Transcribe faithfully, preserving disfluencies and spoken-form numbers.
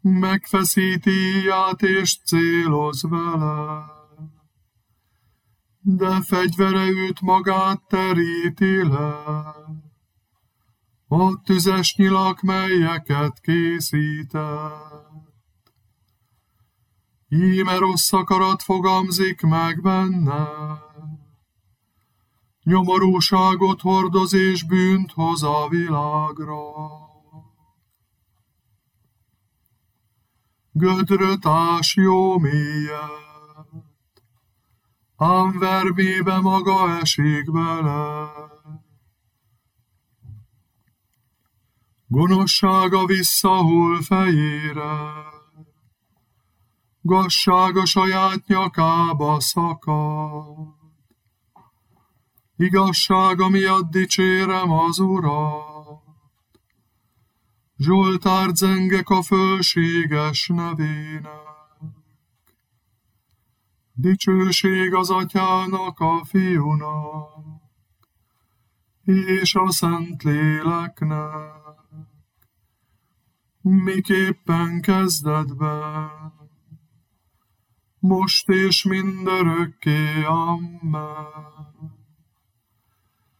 megfeszíti íját és céloz vele, de fegyvere őt magát teríti le. A tüzes nyilak, melyeket készített, íme rossz akarat fogamzik meg benne, nyomorúságot hordoz és bűnt hoz a világra. Gödröt ás jó mélyet, ám vermébe maga esik bele. Gonoszsága visszahull fejére, gazsága saját nyakába szakad. Igazsága miatt dicsérem az Urat, Zsoltárt zengek a fölséges nevének. Dicsőség az Atyának, a Fiúnak, és a Szentléleknek, miképpen kezdetben, most és mindörökké. Amen.